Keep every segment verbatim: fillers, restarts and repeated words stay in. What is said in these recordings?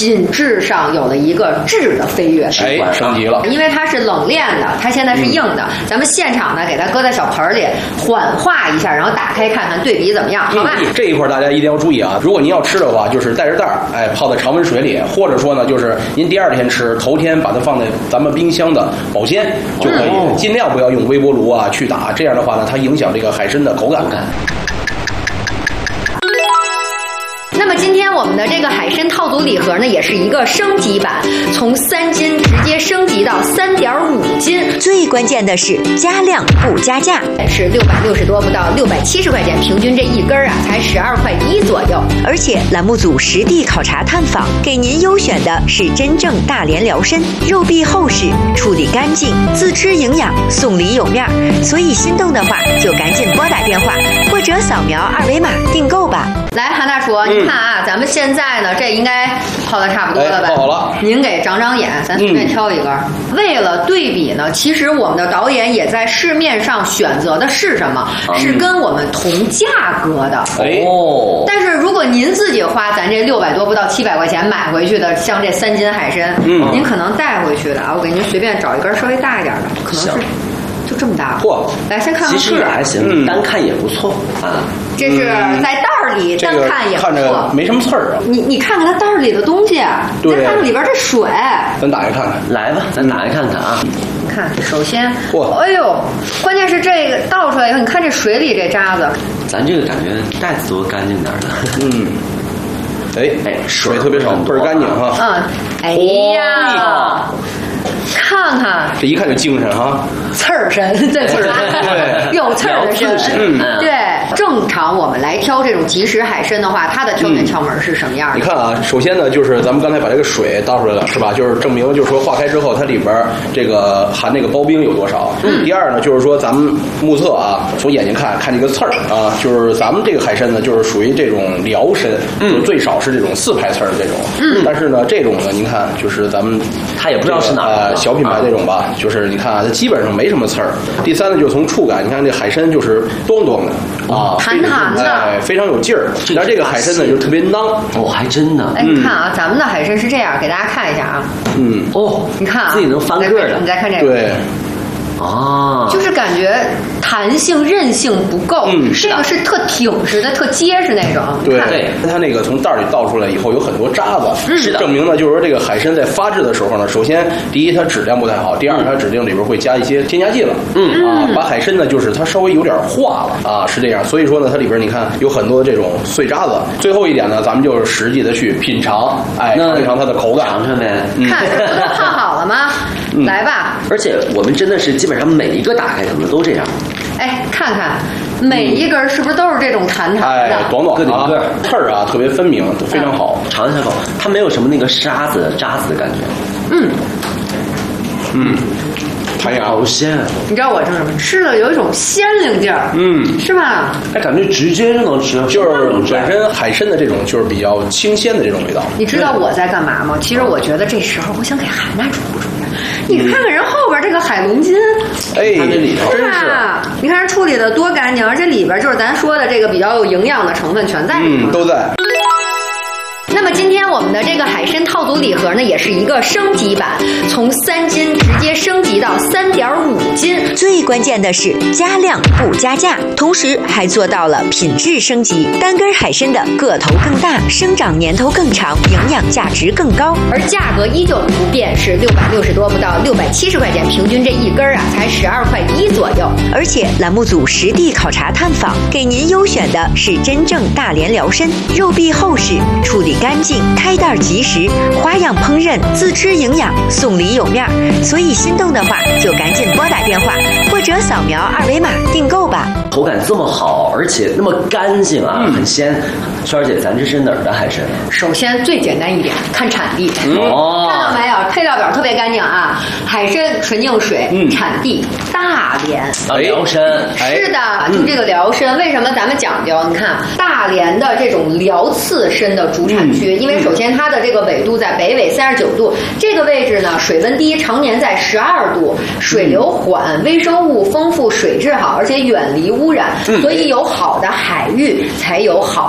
品质上有了一个质的飞跃， 哎，升级了， 因为它是冷链的，它现在是硬的，嗯、咱们现场呢给它搁在小盆里缓化一下，然后打开看看对比怎么样，好吧？ 嗯、这一块大家一定要注意啊！如果您要吃的话，就是带着袋儿，哎，泡在常温水里，或者说呢，就是您第二天吃，头天把它放在咱们冰箱的保鲜就可以，嗯、尽量不要用微波炉啊去打，这样的话呢，它影响这个海参的口感。 那么今天我们的这个海参套组礼盒呢，也是一个升级版，从三斤直接升级到三点五斤。 最关键的是加量不加价， 是六百六十多不到六百七十块钱，平均这一根啊才十二块一左右。 而且栏目组实地考察探访，给您优选的是真正大连辽参，肉壁厚实，处理干净，自吃营养，送礼有面。所以心动的话就赶紧拨打电话或者扫描二维码订购吧。 来，韩大厨，您看啊，嗯、咱们现在呢，这应该泡的差不多了吧？ 哎、泡好了。 您给长长眼，咱随便挑一根。嗯、为了对比呢，其实我们的导演也在市面上选择的是什么？嗯、是跟我们同价格的。 哦。 但是如果您自己花咱这六百多不到七百块钱买回去的，像这三斤海参，嗯，您可能带回去的啊，我给您随便找一根稍微大一点的，可能是。就这么大， 嚯！ 来先看看， 其实也还行，嗯、单看也不错啊。 这是在袋儿里，单看也不错， 看着没什么刺儿啊。 你你看看它袋儿里的东西， 对， 再看看里边这水。 咱打开看看， 来吧，咱打开看看啊。 你看，首先， 嚯， 哎呦，关键是这个倒出来以后，你看这水里这渣子， 咱这个感觉袋子多干净点的， 嗯。哎哎，水特别少，倍儿干净哈。 嗯，哎呀。看看， 这一看就精神哈， 刺儿参，对不对？有刺儿的参，嗯，对。正常我们来挑这种即食海参的话，它的挑选窍门是什么样的？ 你看啊，首先呢，就是咱们刚才把这个水倒出来了，是吧？就是证明，就是说化开之后，它里边这个含那个刨冰有多少。嗯。第二呢，就是说咱们目测啊，从眼睛看看这个刺儿啊，就是咱们这个海参呢，就是属于这种辽参，嗯，最少是这种四排刺儿的这种。嗯。但是呢，这种呢，您看，就是咱们它也不知道是哪呃小品牌这种吧，就是你看啊，它基本上没什么刺儿。第三呢，就是从触感，你看这海参就是咚咚的啊， 弹弹的， 哎，非常有劲儿。然后这个海参呢，就特别囊。 哦，还真的。 哎，你看啊，咱们的海参是这样，给大家看一下啊。 嗯。 哦， 你看啊， 自己能翻个的。 你再看这个。 对。 啊， 就是感觉弹性韧性不够，嗯，这个是特挺实的、特结实那种。 对，它那个从袋里倒出来以后有很多渣子，是的，证明呢就是说这个海参在发制的时候呢，首先第一它质量不太好，第二它指定里边会加一些添加剂了，嗯啊，把海参呢就是它稍微有点化了啊，是这样，所以说呢它里边你看有很多的这种碎渣子。最后一点呢，咱们就是实际的去品尝，哎，尝一尝它的口感， 尝尝呗。 看，这不都烫好了吗？来吧。 而且我们真的是基本上每一个打开可能都这样。 哎，看看每一根是不是都是这种弹弹的？ 哎，短短的啊，刺儿啊特别分明，非常好。 尝一下口，它没有什么那个沙子、渣子的感觉。 嗯嗯，弹牙， 好鲜。 你知道我吃什么？吃了有一种鲜灵劲儿，嗯，是吧？ 哎，感觉直接就能吃， 就是本身海参的这种就是比较清鲜的这种味道。 你知道我在干嘛吗？其实我觉得这时候我想给韩大厨出来。你看看人后边这个海龙筋， 哎，这里头真是， 你看人处理的多干净，而且里边就是咱说的这个比较有营养的成分全在里头， 嗯，都在。 那么今天我们的这个海参套组礼盒呢，也是一个升级版，从三斤直接升级到三点五斤。 最关键的是加量不加价，同时还做到了品质升级，单根海参的个头更大，生长年头更长，营养价值更高， 而价格依旧不变，是六百六十多不到六百七十块钱，平均这一根啊才十二块一左右。 而且栏目组实地考察探访，给您优选的是真正大连辽参，肉壁厚实，处理干净，开袋即食，花样烹饪，自吃营养，送礼有面。所以心动的话就赶紧拨打电话或者扫描二维码订购吧。 口感这么好，而且那么干净啊，嗯、很鲜。圈儿姐，咱这是哪儿的海参？ 首先最简单一点，看产地。 哦， 看到没有？配料表特别干净啊，海参纯净水，嗯、产地大连。 啊，辽参。 是的，就这个辽参，为什么咱们讲究？你看大连的这种辽刺参的主产区，嗯、因为首先它的这个纬度在北纬三十九度，这个位置呢水温低，常年在十二度，水流缓，微生物丰富，水质好，而且远离污染，嗯、所以有好的海域才有好的海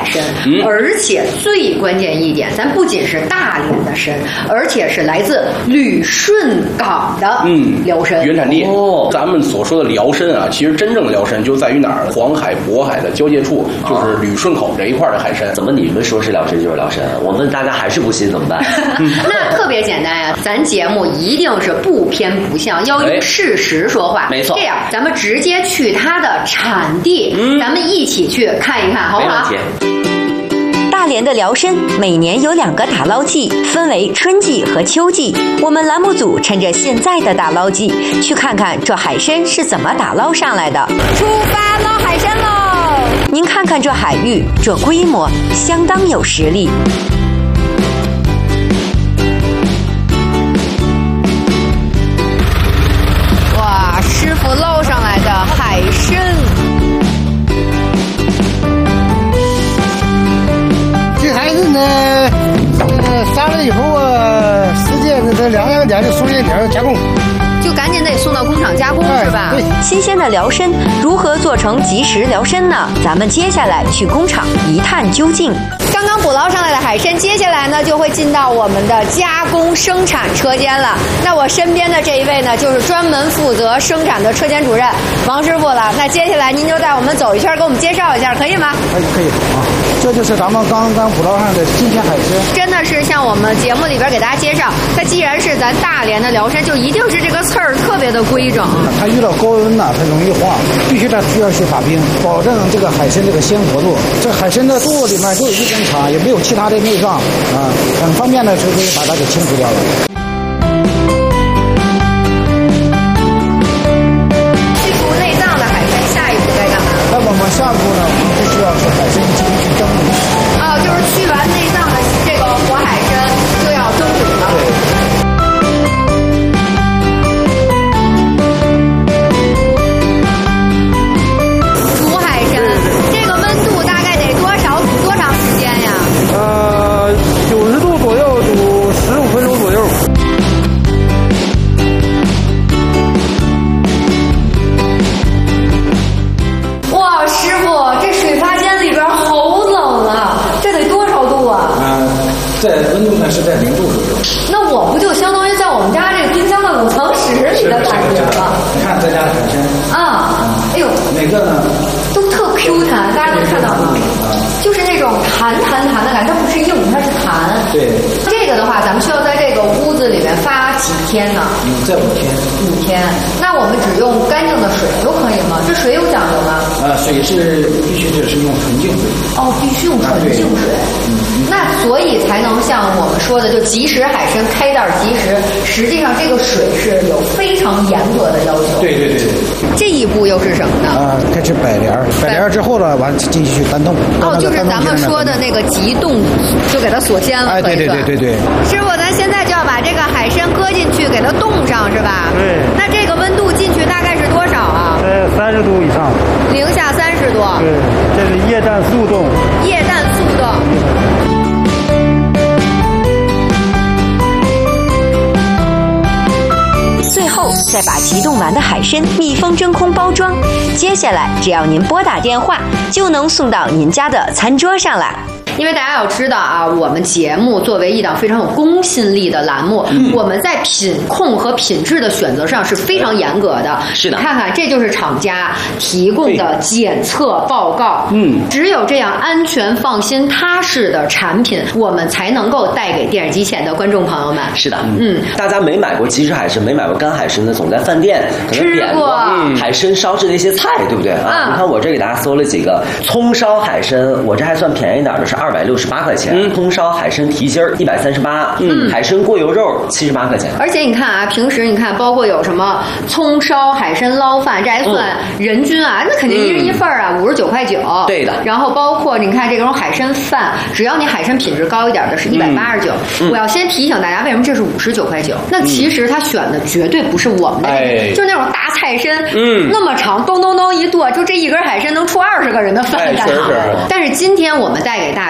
参， 嗯、 而且最关键一点，咱不仅是大连的参，而且是来自旅顺港的嗯辽参、 嗯、原产地。 哦， 咱们所说的辽参啊，其实真正的辽参就在于哪儿？黄海、渤海的交界处，就是旅顺口这一块的海参。 怎么你们说是辽参就是辽参？我们大家还是不信怎么办？ 那特别简单呀，咱节目一定是不偏不向，要用事实说话。 没错， 这样咱们直接去它的产地，嗯、咱们一起去看一看，好不好？ 没问题。 大连的辽参每年有两个打捞季，分为春季和秋季。我们栏目组趁着现在的打捞季，去看看这海参是怎么打捞上来的。 出发捞海参喽！ 您看看这海域，这规模相当有实力。 哇，师傅捞上来的海参。 还是呢，呃，杀了以后啊，时间这两两天就送进点加工， 就赶紧得送到工厂加工、哎、是吧？ 对。 新鲜的辽参如何做成即食辽参呢？咱们接下来去工厂一探究竟。 刚刚捕捞上来的海参，接下来呢就会进到我们的加工生产车间了。那我身边的这一位呢，就是专门负责生产的车间主任王师傅了。那接下来您就带我们走一圈，给我们介绍一下，可以吗？ 可以，可以啊。这就是咱们刚刚捕捞上的新鲜海参， 真的是像我们节目里边给大家介绍，它既然是咱大连的辽参，就一定是这个刺儿特别的规整。 它遇到高温呢，它容易化，必须它需要去打冰，保证这个海参这个鲜活度。这海参的肚里面就有一根肠，也没有其他的内脏啊，很方便的就可以把它给清除掉了。 去除内脏的海参，下一步该干嘛？ 那我们下一步呢，我们就需要去海参进行去蒸煮。 哦，就是去完内脏的这个活海参就要蒸煮了。 对。 煮海参，这个温度大概得多少煮多长时间呀？ 呃，九十度左右，煮十五分钟左右。 哇，师傅，这水发间里边好冷啊！这得多少度啊？ 啊、呃，在温度呢是在零度左右。 那我不就相当于在我们家这个冰箱的冷藏室里的感觉了？ 你看咱家的海参啊，哎呦， 每个呢都特 Q 弹，大家能看到吗？就是那种弹弹弹的感觉，它不是硬，它是弹。 对。 这个的话，咱们需要在这个屋子里面发几天呢？ 嗯，在五天。 五天。那我们只用干净的水就可以吗？这水有讲究吗？ 啊，水是必须得是用纯净水。 哦，必须用纯净水。 嗯。 那所以才能像我们说的，就即食海参开袋即食。实际上，这个水是有非常严格的要求。 对对对对。 这一步又是什么呢？ 啊，开始摆帘儿，摆帘儿之后呢，完继续去单冻。 哦，就是咱们说的那个急冻，就给它锁鲜了。 哎，对对对对对。 师傅，咱现在就要把这个海参搁进去，给它冻上，是吧？ 对。 那这个温度进去大概是多少啊？ 在三十度以上。 零下三十度。 对，这是液氮速冻。 液氮速冻。 最后再把急冻完的海参密封真空包装，接下来只要您拨打电话，就能送到您家的餐桌上了。 因为大家要知道啊，我们节目作为一档非常有公信力的栏目，嗯、我们在品控和品质的选择上是非常严格的。 是的， 你看看，这就是厂家提供的检测报告。 嗯， 只有这样安全、放心、踏实的产品，我们才能够带给电视机前的观众朋友们。 是的， 嗯， 大家没买过即食海参，没买过干海参的，总在饭店可能点过海参烧制的一些菜，对不对啊？ 嗯、 你看我这给大家搜了几个葱烧海参，我这还算便宜点的，是二百六十八块钱。嗯，葱烧海参蹄筋儿一百三十八，嗯，海参过油肉七十八块钱。 而且你看啊，平时你看，包括有什么葱烧海参捞饭，这还算人均啊，嗯、那肯定一人一份啊，五十九块九。 对的。 然后包括你看这种海参饭，只要你海参品质高一点的，是一百八十九。我要先提醒大家，为什么这是五十九块九？那其实他选的绝对不是我们的， 哎、 就是那种大菜参， 嗯， 那么长，咚咚咚一剁，就这一根海参能出二十个人的饭干啥？但是今天我们带给大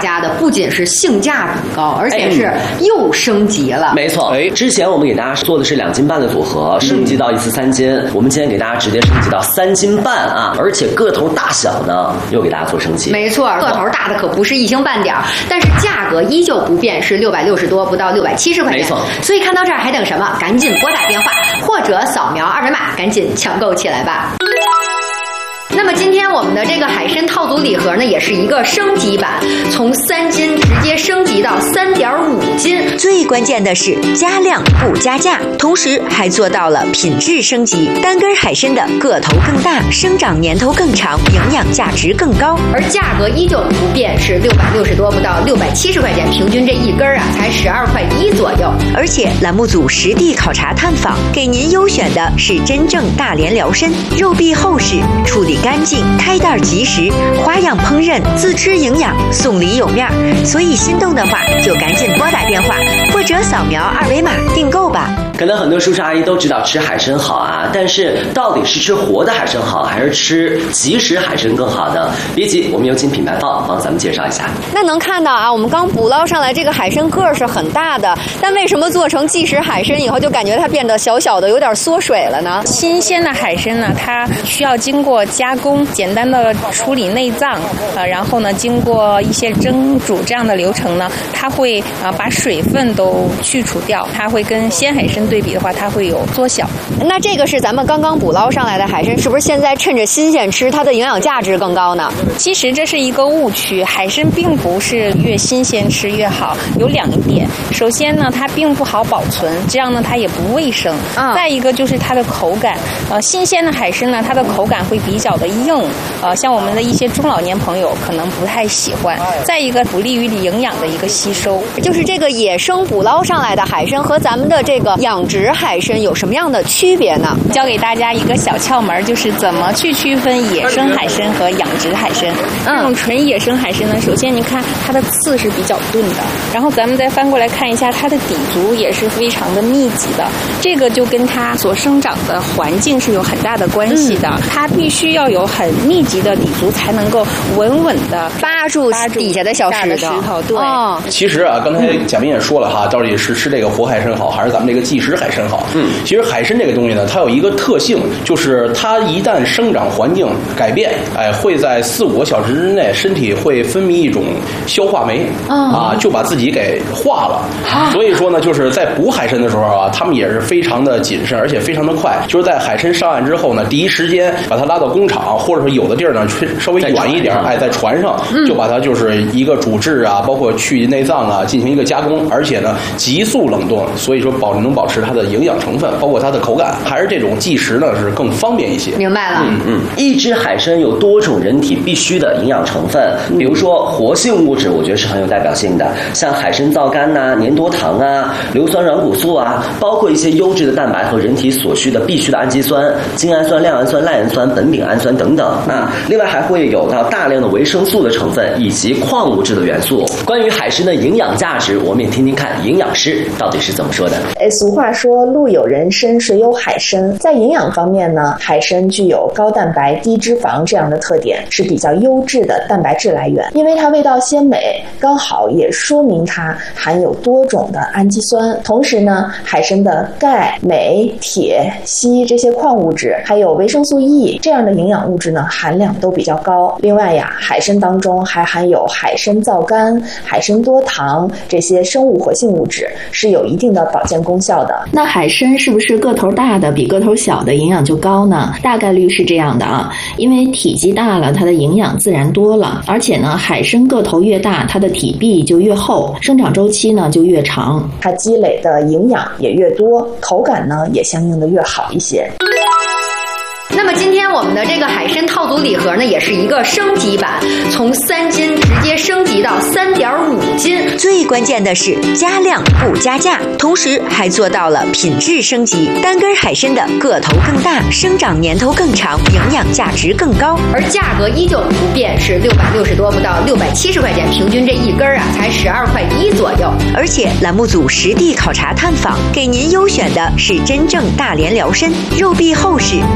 家的不仅是性价比高，而且是又升级了。 没错，哎，之前我们给大家做的是两斤半的组合，升级到一次三斤。我们今天给大家直接升级到三斤半啊，而且个头大小呢又给大家做升级。 没错，个头大的可不是一星半点，但是价格依旧不变，是六百六十多，不到六百七十块钱。 没错， 所以看到这儿还等什么？赶紧拨打电话或者扫描二维码，赶紧抢购起来吧。那么今天我们的这个海参套组礼盒呢，也是一个升级版，从三斤直接升级到三点五斤。 最关键的是加量不加价，同时还做到了品质升级。单根海参的个头更大，生长年头更长，营养价值更高， 而价格依旧不变，是六百六十多，不到六百七十块钱，平均这一根啊才十二块一左右。 而且栏目组实地考察探访，给您优选的是真正大连辽参，肉壁厚实，处理干净，开袋及时，花样烹饪，自吃营养，送礼有面。所以心动的话，就赶紧拨打电话或者扫描二维码订购吧。 可能很多叔叔阿姨都知道吃海参好啊，但是到底是吃活的海参好，还是吃即食海参更好呢？别急，我们有请品牌方帮咱们介绍一下。 那能看到啊，我们刚捕捞上来这个海参个儿是很大的，但为什么做成即食海参以后就感觉它变得小小的，有点缩水了呢？ 新鲜的海参呢，它需要经过加工，简单的处理内脏，呃，然后呢，经过一些蒸煮这样的流程呢，它会啊、呃、把水分都去除掉，它会跟鲜海参对比的话，它会有缩小。 那这个是咱们刚刚捕捞上来的海参，是不是现在趁着新鲜吃，它的营养价值更高呢？ 其实这是一个误区，海参并不是越新鲜吃越好，有两点。首先呢，它并不好保存，这样呢它也不卫生。嗯、再一个就是它的口感，呃，新鲜的海参呢，它的口感会比较的硬，呃，像我们的一些中老年朋友可能不太喜欢。再一个不利于营养的一个吸收。 就是这个野生捕捞上来的海参和咱们的这个养殖海参有什么样的区别呢？ 教给大家一个小窍门，就是怎么去区分野生海参和养殖海参。嗯、这种纯野生海参呢，首先你看它的刺是比较钝的，然后咱们再翻过来看一下它的底足也是非常的密集的，这个就跟它所生长的环境是有很大的关系的。嗯、它必须要有很密集的底足，才能够稳稳的扒住底下的小石头。对、 哦， 其实啊，刚才贾斌也说了哈，到底是吃这个活海参好，还是咱们这个即食海参好？嗯，其实海参这个东西呢，它有一个特性，就是它一旦生长环境改变，哎，会在四五个小时之内，身体会分泌一种消化酶，嗯、啊，就把自己给化了。啊、所以说呢，就是在捕海参的时候啊，他们也是非常的谨慎，而且非常的快。就是在海参上岸之后呢，第一时间把它拉到工厂，或者说有的地儿呢稍微远一点，哎，在船上就把它就是一个煮制啊，包括去内脏啊，进行一个加工，而且呢急速冷冻，所以说保能保持它的营养成分，包括它的口感，还是这种即食呢是更方便一些。 明白了。 嗯嗯，一只海参有多种人体必需的营养成分，比如说活性物质，我觉得是很有代表性的，像海参皂苷呐、粘多糖啊、硫酸软骨素啊，包括一些优质的蛋白和人体所需的必需的氨基酸、精氨酸、亮氨酸、赖氨酸、苯丙氨酸等等。那另外还会有到大量的维生素的成分以及矿物质的元素。关于海参的营养价值，我们也听听看营养师到底是怎么说的。 呃，俗话说路有人参，水有海参。在营养方面呢，海参具有高蛋白、低脂肪这样的特点，是比较优质的蛋白质来源。因为它味道鲜美，刚好也说明它含有多种的氨基酸。同时呢，海参的钙、镁、铁、硒这些矿物质，还有维生素 E 这样的营养物质呢，含量都比较高。另外呀，海参当中还含有海参皂苷、海参多糖这些生物活性物质，是有一定的保健功效的。 那海参是不是个头大的比个头小的营养就高呢？大概率是这样的啊，因为体积大了，它的营养自然多了，而且呢，海参个头越大，它的体壁就越厚，生长周期呢就越长， 它积累的营养也越多，口感呢也相应的越好一些。 那么今天我们的这个海参套组礼盒呢，也是一个升级版，从三斤直接升级到三点五斤。 最关键的是加量不加价，同时还做到了品质升级。单根海参的个头更大，生长年头更长，营养价值更高， 而价格依旧不变，是六百六十多，不到六百七十块钱，平均这一根啊才十二块一左右。 而且栏目组实地考察探访，给您优选的是真正大连辽参，肉壁厚实，处理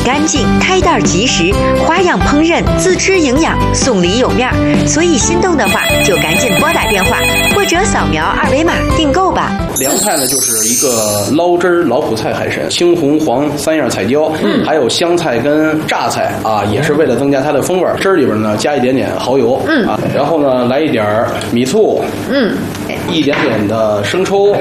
干净，开袋及时，花样烹饪，自吃营养，送礼有面儿。所以心动的话，就赶紧拨打电话或者扫描二维码订购吧。 凉菜呢，就是一个捞汁儿老普菜海参，青红黄三样彩椒，嗯，还有香菜跟榨菜啊，也是为了增加它的风味。汁儿里边呢加一点点蚝油，嗯啊，然后呢来一点米醋，嗯，一点点的生抽，